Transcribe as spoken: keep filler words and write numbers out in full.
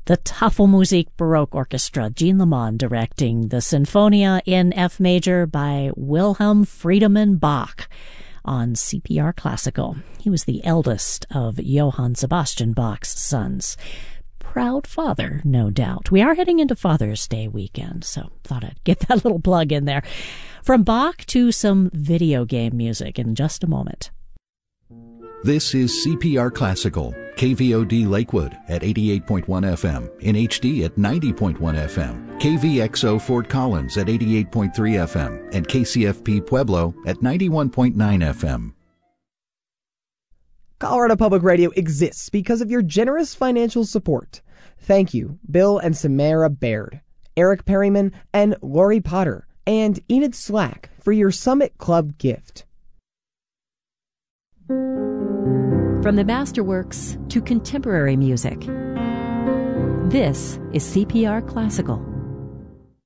The Tafelmusik Baroque Orchestra, Jean Lemon directing the Sinfonia in F major by Wilhelm Friedemann Bach on C P R Classical. He was the eldest of Johann Sebastian Bach's sons. Proud father, no doubt. We are heading into Father's Day weekend, so thought I'd get that little plug in there. From Bach to some video game music in just a moment. This is C P R Classical, K V O D Lakewood at eighty-eight point one F M, in H D at ninety point one F M, K V X O Fort Collins at eighty-eight point three F M, and K C F P Pueblo at ninety-one point nine F M. Colorado Public Radio exists because of your generous financial support. Thank you, Bill and Samara Baird, Eric Perryman, and Lori Potter, and Enid Slack for your Summit Club gift. From the masterworks to contemporary music, this is C P R Classical.